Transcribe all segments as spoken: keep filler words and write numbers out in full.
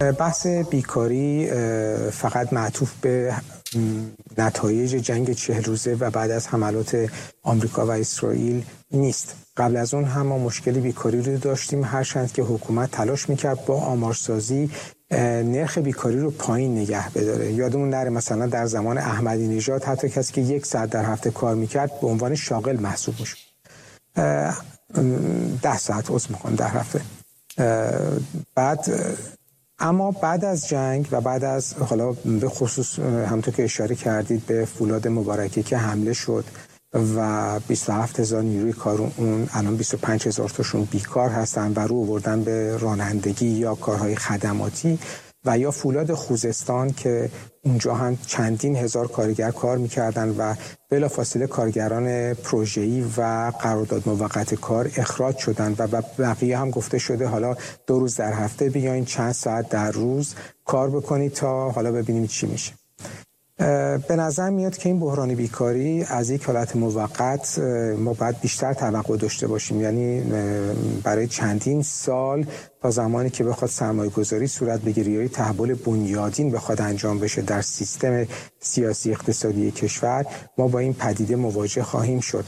بحث بیکاری فقط معطوف به نتایج جنگ چهل روزه و بعد از حملات آمریکا و اسرائیل نیست. قبل از اون هم ما مشکلی بیکاری رو داشتیم، هرچند که حکومت تلاش میکرد با آمارسازی نرخ بیکاری رو پایین نگه بداره. یادمون نره مثلا در زمان احمدی نژاد حتی کسی که یک ساعت در هفته کار میکرد به عنوان شاغل محسوب میشد. ده ساعت عذر میخوام در هفته. بعد اما بعد از جنگ و بعد از حالا به خصوص همونطور که اشاره کردید به فولاد مبارکه که حمله شد و بیست و هفت هزار نیروی کار، اون الان بیست و پنج هزار تاشون بیکار هستن و رو آوردن به رانندگی یا کارهای خدماتی، و یا فولاد خوزستان که اونجا هم چندین هزار کارگر کار میکردن و بلافاصله کارگران پروژه‌ای و قرارداد موقت کار اخراج شدن و بقیه هم گفته شده حالا دو روز در هفته بیاین چند ساعت در روز کار بکنید تا حالا ببینیم چی میشه. به نظر میاد که این بحران بیکاری از یک حالت موقت ما باید بیشتر توقع داشته باشیم، یعنی برای چندین سال تا زمانی که بخواد سرمایه گذاری صورت بگیره یا تحول بنیادین بخواد انجام بشه در سیستم سیاسی اقتصادی کشور، ما با این پدیده مواجه خواهیم شد.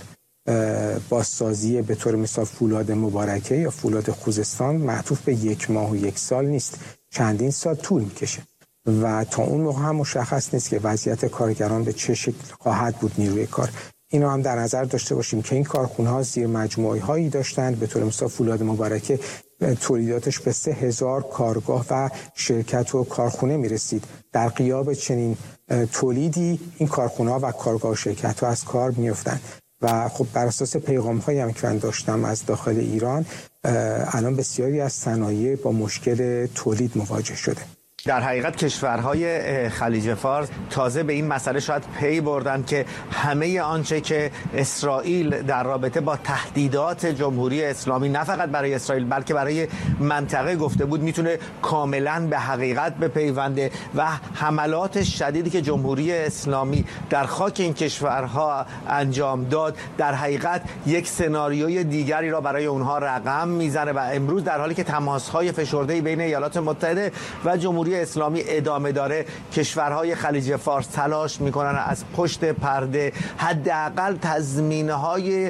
بازسازی به طور مثال فولاد مبارکه یا فولاد خوزستان معطوف به یک ماه و یک سال نیست، چندین سال طول میکشه و تا اون موقع هم مشخص نیست که وضعیت کارگران به چه شکل خواهد بود نیروی کار. اینو هم در نظر داشته باشیم که این کارخونه‌ها زیر مجموعه هایی داشتند، به طور مثال فولاد مبارکه تولیداتش به سه هزار کارگاه و شرکت و کارخونه میرسید. در غیاب چنین تولیدی این کارخونه‌ها و کارگاه و شرکت‌ها از کار میافتند و خب بر اساس پیغام‌هایی هم که من داشتم از داخل ایران، الان بسیاری از صنایع با مشکل تولید مواجه شده. در حقیقت کشورهای خلیج فارس تازه به این مسئله شاید پی بردن که همه آنچه که اسرائیل در رابطه با تهدیدات جمهوری اسلامی نه فقط برای اسرائیل بلکه برای منطقه گفته بود میتونه کاملا به حقیقت بپیونده و حملات شدیدی که جمهوری اسلامی در خاک این کشورها انجام داد در حقیقت یک سناریوی دیگری را برای اونها رقم میزنه و امروز در حالی که تماس‌های فشرده‌ای بین ایالات متحده و جمهوری اسلامی ادامه داره، کشورهای خلیج فارس تلاش میکنن از پشت پرده حداقل تضمینهای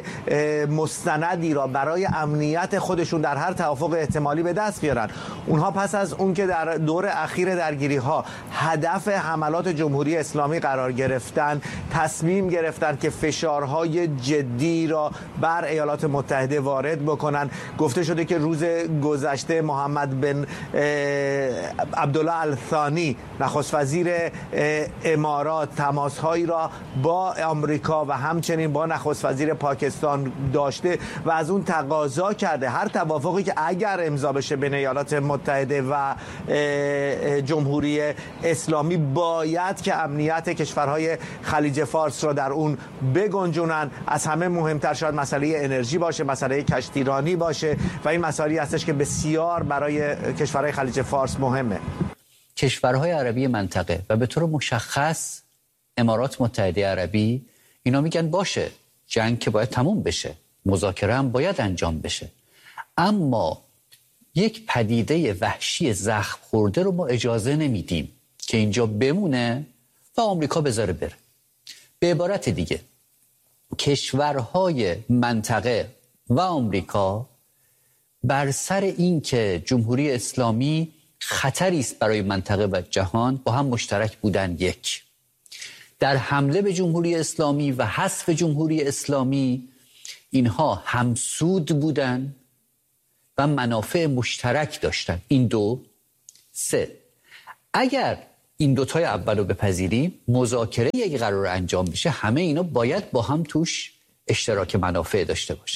مستندی را برای امنیت خودشون در هر توافق احتمالی به دست بیارن. اونها پس از اون که در دور اخیر درگیری ها هدف حملات جمهوری اسلامی قرار گرفتن، تصمیم گرفتن که فشارهای جدی را بر ایالات متحده وارد بکنن. گفته شده که روز گذشته محمد بن عبدالله الثانی نخست وزیر امارات تماس‌هایی را با آمریکا و همچنین با نخست وزیر پاکستان داشته و از اون تقاضا کرده هر توافقی که اگر امضا بشه بین ایالات متحده و جمهوری اسلامی باید که امنیت کشورهای خلیج فارس را در اون بگنجونن. از همه مهمتر شاید مسئله انرژی باشه، مسئله کشتیرانی باشه و این مسائلی هستش که بسیار برای کشورهای خلیج فارس مهمه. کشورهای عربی منطقه و به طور مشخص امارات متحده عربی اینا میگن باشه جنگ که باید تموم بشه، مذاکره هم باید انجام بشه، اما یک پدیده وحشی زخم خورده رو ما اجازه نمیدیم که اینجا بمونه و آمریکا بذاره بره. به عبارت دیگه کشورهای منطقه و آمریکا بر سر این که جمهوری اسلامی خطری است برای منطقه و جهان با هم مشترک بودن. یک، در حمله به جمهوری اسلامی و حذف جمهوری اسلامی اینها همسود بودن و منافع مشترک داشتن. این دو. سه، اگر این دوتای اول رو بپذیریم، مذاکره اگه قرار انجام بشه همه اینا باید با هم توش اشتراک منافع داشته باشن.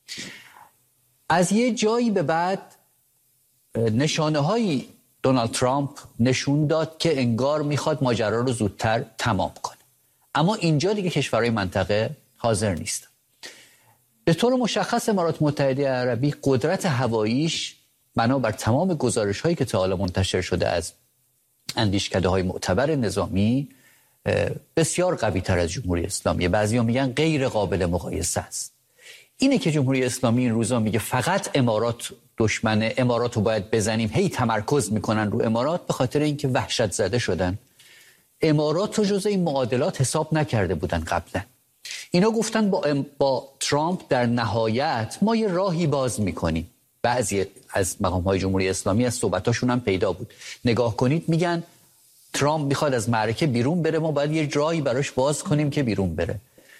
از یه جایی به بعد نشانه های دونالد ترامپ نشون داد که انگار میخواد ماجرا رو زودتر تمام کنه، اما اینجا دیگه کشورهای منطقه حاضر نیستن. به طور مشخص امارات متحده عربی قدرت هواییش بنابر تمام گزارش هایی که تا حالا منتشر شده از اندیشکده های معتبر نظامی بسیار قوی تر از جمهوری اسلامی. بعضیا میگن غیر قابل مقایسه است. اینه که جمهوری اسلامی این روزا میگه فقط امارات دشمنه، امارات رو باید بزنیم، هی تمرکز میکنن رو امارات، به خاطر اینکه وحشت زده شدن. امارات رو جزء این معادلات حساب نکرده بودن قبلا. اینا گفتن با, ام... با ترامپ در نهایت ما یه راهی باز میکنیم. بعضی از مقام‌های جمهوری اسلامی از صحبتاشون هم پیدا بود. نگاه کنید میگن ترامپ میخواد از معرکه بیرون بره، ما باید یه راهی براش باز کنیم که بیرون بره.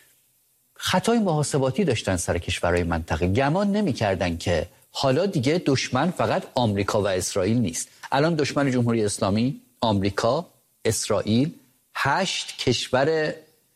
خطای محاسباتی داشتن سر کشورهای منطقه. گمان نمی‌کردن که حالا دیگه دشمن فقط آمریکا و اسرائیل نیست. الان دشمن جمهوری اسلامی آمریکا، اسرائیل، هشت کشور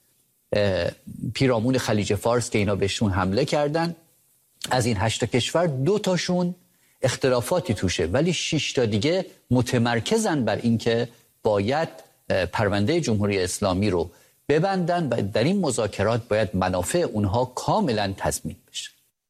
پیرامون خلیج فارس که اینا بهشون حمله کردن. از این هشت کشور دو تاشون اختلافاتی توشه، ولی شش تا دیگه متمرکزن بر اینکه باید پرونده جمهوری اسلامی رو ببندن و در این مذاکرات باید منافع اونها کاملا تضمین بشه.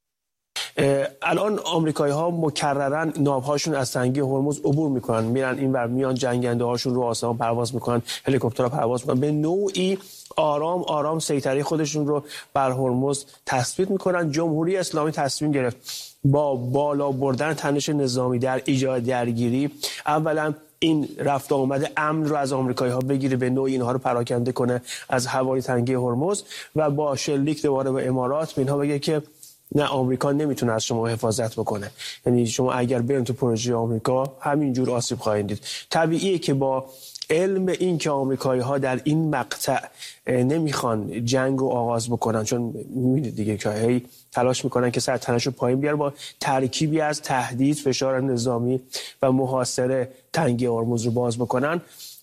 الان آمریکایی ها مکررن ناوهاشون از تنگه هرمز عبور میکنن، میرن این ور، میان جنگنده هاشون رو آسمان پرواز میکنن، هلیکوپترها پرواز میکنن، به نوعی آرام آرام سیطره خودشون رو بر هرمز تثبیت میکنن. جمهوری اسلامی تصمیم گرفت با بالا بردن تنش نظامی در ایجاد درگیری اولا این رفت و آمد امن رو از آمریکایی ها بگیره، به نوعی اینها رو پراکنده کنه از حوالی تنگه هرمز و با شلیک دوباره به امارات به اینها بگه که نه، آمریکا نمیتونه از شما حفاظت بکنه. یعنی شما اگر برین تو پروژه آمریکا همینجور آسیب خواهید دید. طبیعیه که با علم این که آمریکایی ها در این مقطع نمیخوان جنگ رو آغاز بکنن، چون میبینید دیگه که هی تلاش میکنن که سطح تنش رو پایین بیار، با ترکیبی از تهدید، فشار نظامی و محاصره تنگه هرمز رو باز بکنن،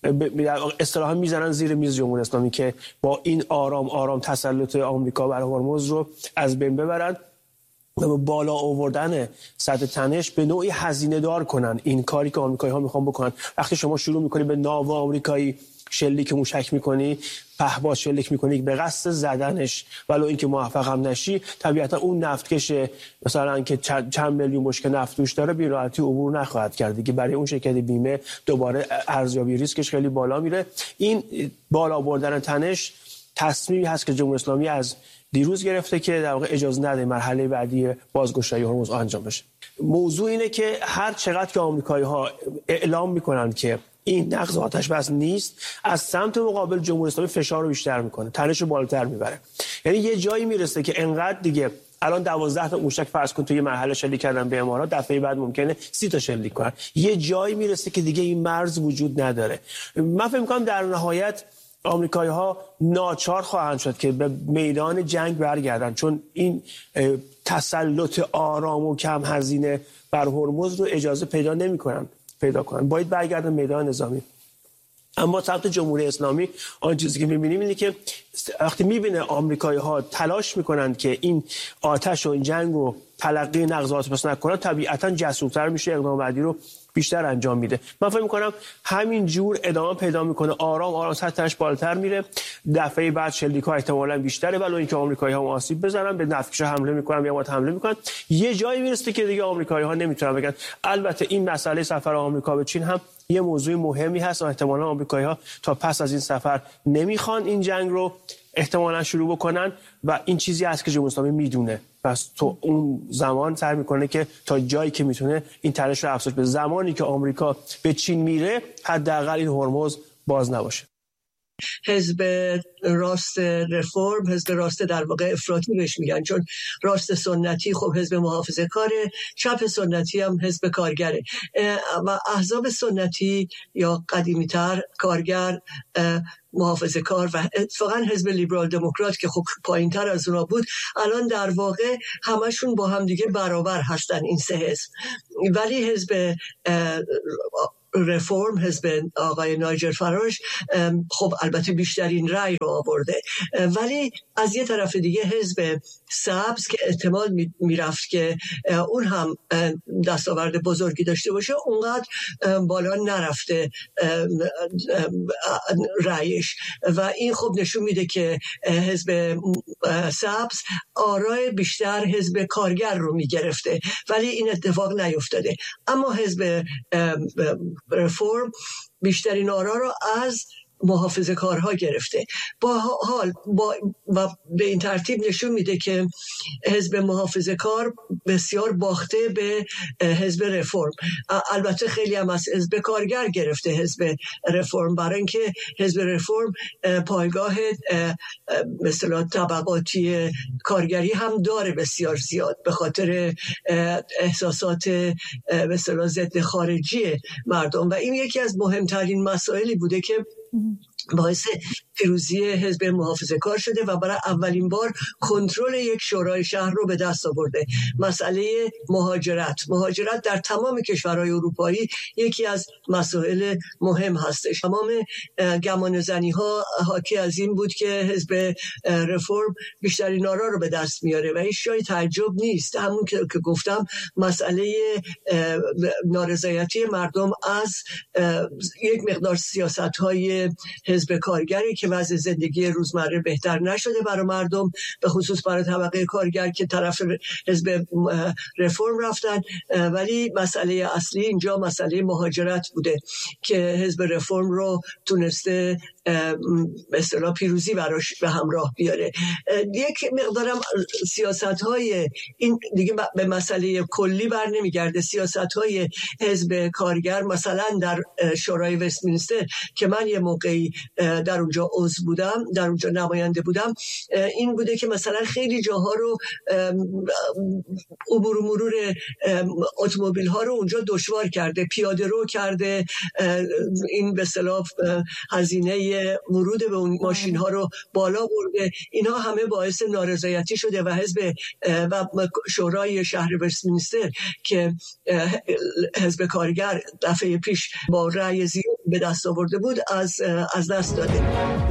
اصطلاحا میزنن زیر میز جمهوری اسلامی که با این آرام آرام تسلط آمریکا بر هرمز رو از بین ببرن و بالا آوردن سطح تنش به نوعی هزینه دار کنن این کاری که آمریکایی ها میخوان بکنن. وقتی شما شروع میکنی به ناو آمریکایی شلیک موشک میکنی، پهباد شلیک میکنی به قصد زدنش، ولو اینکه موفق هم نشی، طبیعتا اون نفتکش مثلا که چند میلیون بشکه نفت توش داره بی راحتی عبور نخواهد کرد دیگه. برای اون شرکت بیمه دوباره ارزیابی ریسکش خیلی بالا میره. این بالا بردن تنش تصمیمی هست که جمهوری اسلامی از دیروز گرفته که در واقع اجازه نده مرحله بعدی بازگشایی هرمز انجام بشه. موضوع اینه که هر چقدر که آمریکایی ها اعلام میکنن که این نقض آتش بس نیست، از سمت مقابل جمهوری اسلامی فشار رو بیشتر میکنه، تنش رو بالاتر میبره. یعنی یه جایی میرسه که انقدر دیگه الان دوازده تا موشک فرض کن توی مرحله شلیک کردن به امارات، دفعه بعد ممکنه سی تا شلیک کنن. یه جایی میرسه که دیگه این مرز وجود نداره. من فکر می‌کنم در نهایت آمریکایی ها ناچار خواهند شد که به میدان جنگ برگردن، چون این تسلط آرام و کم هزینه بر هرمز رو اجازه پیدا نمی‌کنن پیدا کنن، باید برگردن میدان نظامی. اما سمت جمهوری اسلامی آن چیزی که می‌بینیم اینه که وقتی می‌بینه آمریکایی‌ها تلاش می‌کنند که این آتش و این جنگ رو تلقی نقض آتش نکنن، طبیعتاً جسورتر میشه، اقدام بعدی رو بیشتر انجام میده. من فکر می‌کنم همین جور ادامه پیدا میکنه، آرام آرام سطحش بالاتر میره، دفعه بعد شلیک‌ها احتمالاً بیشتره، ولی اینکه آمریکایی‌ها آسیب بزنن، به نفکش حمله میکنن یا وقت حمله میکنن، یه جایی میرسه که دیگه آمریکایی‌ها نمیتونن بگن. البته این مسئله سفر آمریکا به چین هم یه موضوع مهمی هست و احتمالاً آمریکایی‌ها تا پس از این سفر نمیخوان این جنگ رو احتمالاً شروع بکنن و این چیزی هست که جمهوری اسلامی میدونه. پس تو اون زمان سعی میکنه که تا جایی که میتونه این تنش رو افزایش بده. زمانی که آمریکا به چین میره حداقل این هرمز باز نباشه. حزب راست رفرم، حزب راست در واقع افراطی بهش میگن، چون راست سنتی خب حزب محافظه کاره، چپ سنتی هم حزب کارگره و احزاب سنتی یا قدیمی‌تر کارگر، محافظه کار و اتفاقا حزب لیبرال دموکرات که خب پایین‌تر از اونا بود، الان در واقع همشون با هم دیگه برابر هستن این سه حزب. ولی حزب رفرم، حزب آقای نایجل فاراج، خب البته بیشترین رأی رو آورده، ولی از یه طرف دیگه حزب سبز که احتمال میرفت که اون هم دستاورد بزرگی داشته باشه، اونقدر بالا نرفته رأیش و این خب نشون میده که حزب سبز آرای بیشتر حزب کارگر رو میگرفته، ولی این اتفاق نیفتاده. اما حزب رفرم بیشترین آرا رو از محافظه کارها گرفته. با حال با و به این ترتیب نشون میده که حزب محافظه کار بسیار باخته به حزب رفرم. البته خیلی هم از حزب کارگر گرفته حزب رفرم، برای اینکه حزب رفرم پایگاه مثلا طبقاتی کارگری هم داره بسیار زیاد به خاطر احساسات مثلا ضد خارجی مردم و این یکی از مهمترین مسائلی بوده که باعث پیروزی حزب محافظه کار شده و برای اولین بار کنترل یک شورای شهر رو به دست آورده. مسئله مهاجرت مهاجرت در تمام کشورهای اروپایی یکی از مسائل مهم هستش. تمام گمان زنی ها حاکی از این بود که حزب رفرم بیشترین آرا رو به دست میاره و هیچ جای تعجب نیست. همون که گفتم مسئله نارضایتی مردم از یک مقدار سیاست های حزب کارگری که وضع زندگی روزمره بهتر نشده برای مردم، به خصوص برای طبقه کارگر که طرف حزب رفرم رفتن، ولی مسئله اصلی اینجا مسئله مهاجرت بوده که حزب رفرم رو تونسته به اصطلاح پیروزی براش به همراه بیاره. یک مقدارم سیاست‌های این دیگه به مسئله کلی بر نمیگرده. سیاست‌های حزب کارگر مثلا در شورای وستمینستر که من یه موقعی در اونجا عضو بودم، در اونجا نماینده بودم، این بوده که مثلا خیلی جاها رو عبور و مرور اتومبیل ها رو اونجا دشوار کرده، پیاده رو کرده، این به اصطلاح هزینه ورود به اون ماشین ها رو بالا برده. اینها همه باعث نارضایتی شده و حزب و شورای شهر وستمینستر که حزب کارگر دفعه پیش با رأی زیاد به دست آورده بود از از دست داده.